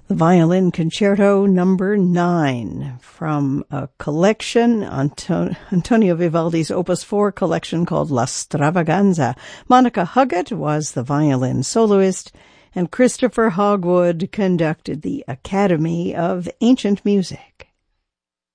The Violin Concerto Number 9 from a collection, Antonio Vivaldi's Opus 4 collection called La Stravaganza. Monica Huggett was the violin soloist, and Christopher Hogwood conducted the Academy of Ancient Music.